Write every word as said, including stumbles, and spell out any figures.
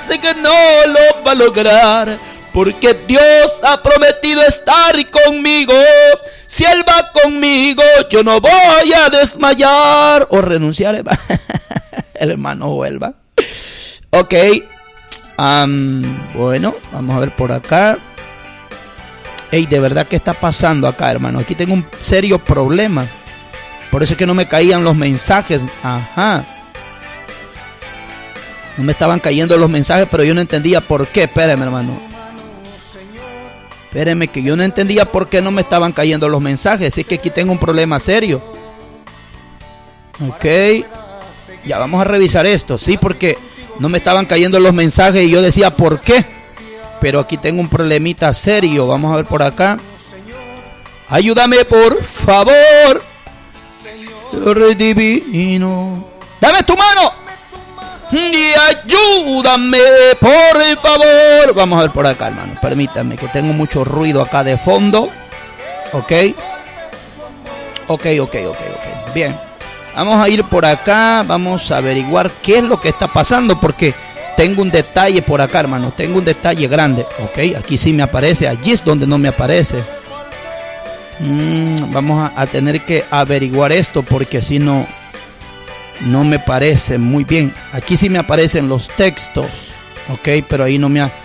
parece que no lo va a lograr, porque Dios ha prometido estar conmigo. Si Él va conmigo, yo no voy a desmayar o renunciar. El hermano vuelva. Ok. Um, bueno, vamos a ver por acá. Ey, de verdad, ¿qué está pasando acá, hermano? Aquí tengo un serio problema. Por eso es que no me caían los mensajes. Ajá. No me estaban cayendo los mensajes, pero yo no entendía por qué. Espérenme, hermano. Espérenme, que yo no entendía por qué no me estaban cayendo los mensajes. Así que aquí tengo un problema serio. Ok. Ya, vamos a revisar esto. Sí, porque no me estaban cayendo los mensajes y yo decía por qué. Pero aquí tengo un problemita serio. Vamos a ver por acá. Ayúdame, por favor. Señor divino. Dame tu mano. Y ayúdame, por favor. Vamos a ver por acá, hermano. Permítame, que tengo mucho ruido acá de fondo. Ok. Ok, ok, ok, ok. Bien. Vamos a ir por acá. Vamos a averiguar qué es lo que está pasando. Porque tengo un detalle por acá, hermano. Tengo un detalle grande. Ok, aquí sí me aparece. Allí es donde no me aparece. Mm, vamos a, a tener que averiguar esto. Porque si no... No me parece muy bien. Aquí sí me aparecen los textos. Ok, pero ahí no me, ha,